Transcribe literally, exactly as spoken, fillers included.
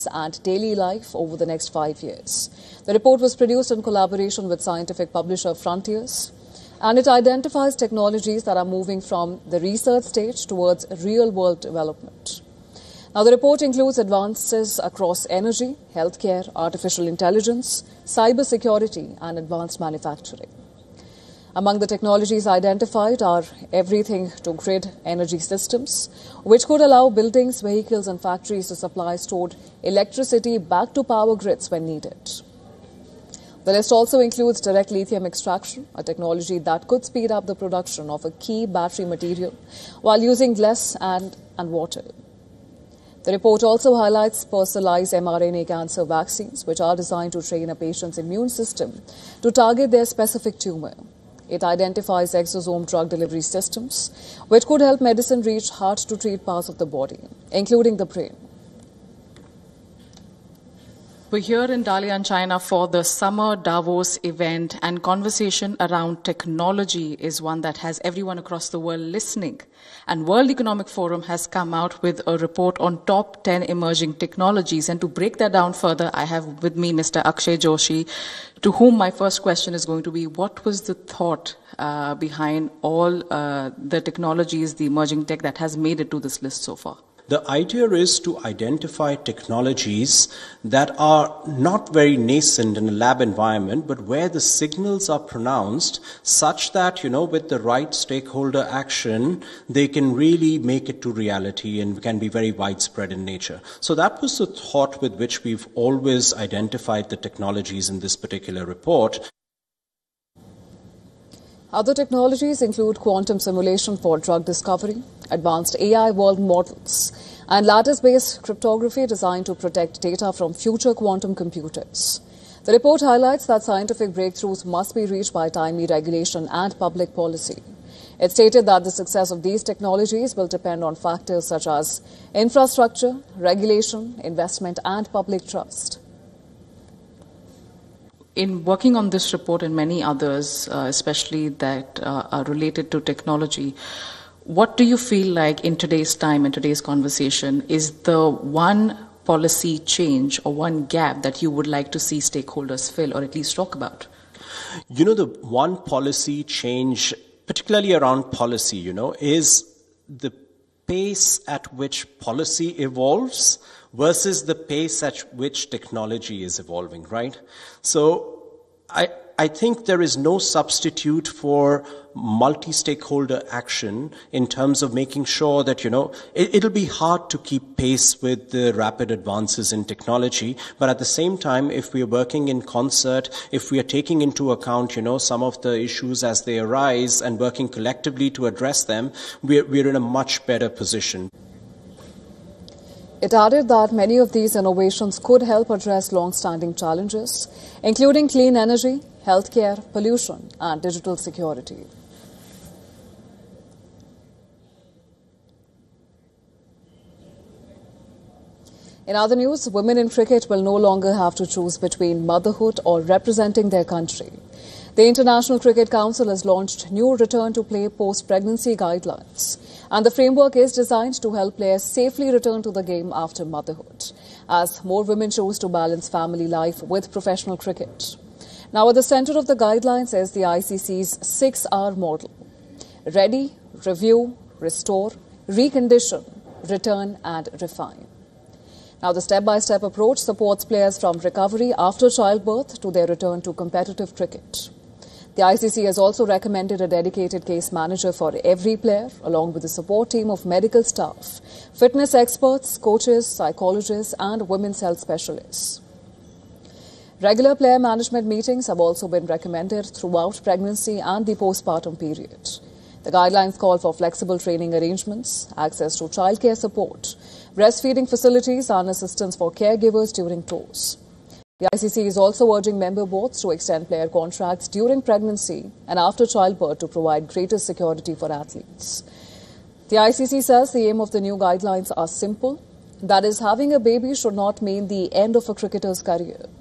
and daily life over the next five years. The report was produced in collaboration with scientific publisher Frontiers, and it identifies technologies that are moving from the research stage towards real-world development. Now, the report includes advances across energy, healthcare, artificial intelligence, cybersecurity, and advanced manufacturing. Among the technologies identified are everything to grid energy systems, which could allow buildings, vehicles, and factories to supply stored electricity back to power grids when needed. The list also includes direct lithium extraction, a technology that could speed up the production of a key battery material while using less land and water. The report also highlights personalized mRNA cancer vaccines, which are designed to train a patient's immune system to target their specific tumor. It identifies exosome drug delivery systems, which could help medicine reach hard-to-treat parts of the body, including the brain. We're here in Dalian, China for the Summer Davos event, and conversation around technology is one that has everyone across the world listening. And World Economic Forum has come out with a report on top ten emerging technologies. And to break that down further, I have with me Mister Akshay Joshi, to whom my first question is going to be, what was the thought uh, behind all uh, the technologies, the emerging tech that has made it to this list so far? The idea is to identify technologies that are not very nascent in a lab environment, but where the signals are pronounced such that, you know, with the right stakeholder action, they can really make it to reality and can be very widespread in nature. So that was the thought with which we've always identified the technologies in this particular report. Other technologies include quantum simulation for drug discovery, advanced A I world models, and lattice-based cryptography designed to protect data from future quantum computers. The report highlights that scientific breakthroughs must be reached by timely regulation and public policy. It stated that the success of these technologies will depend on factors such as infrastructure, regulation, investment, and public trust. In working on this report and many others, uh, especially that uh, are related to technology, what do you feel like in today's time, in today's conversation, is the one policy change or one gap that you would like to see stakeholders fill or at least talk about? You know, the one policy change, particularly around policy, you know, is the pace at which policy evolves versus the pace at which technology is evolving, right? So I, I think there is no substitute for multi-stakeholder action in terms of making sure that, you know, it, it'll be hard to keep pace with the rapid advances in technology. But at the same time, if we are working in concert, if we are taking into account, you know, some of the issues as they arise and working collectively to address them, we're, we're in a much better position. It added that many of these innovations could help address long-standing challenges, including clean energy, healthcare, pollution, and digital security. In other news, women in cricket will no longer have to choose between motherhood or representing their country. The International Cricket Council has launched new return-to-play post-pregnancy guidelines, and the framework is designed to help players safely return to the game after motherhood, as more women choose to balance family life with professional cricket. Now, at the center of the guidelines is the I C C's six R model: ready, review, restore, recondition, return, and refine. Now, the step-by-step approach supports players from recovery after childbirth to their return to competitive cricket. The I C C has also recommended a dedicated case manager for every player, along with a support team of medical staff, fitness experts, coaches, psychologists, and women's health specialists. Regular player management meetings have also been recommended throughout pregnancy and the postpartum period. The guidelines call for flexible training arrangements, access to childcare support, breastfeeding facilities, and assistance for caregivers during tours. The I C C is also urging member boards to extend player contracts during pregnancy and after childbirth to provide greater security for athletes. The I C C says the aim of the new guidelines are simple. That is, having a baby should not mean the end of a cricketer's career.